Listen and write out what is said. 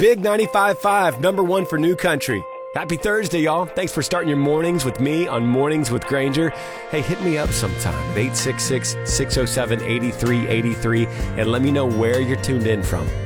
Big 95.5, number one for New Country. Happy Thursday, y'all. Thanks for starting your mornings with me on Mornings with Granger. Hey, hit me up sometime at 866-607-8383 and let me know where you're tuned in from.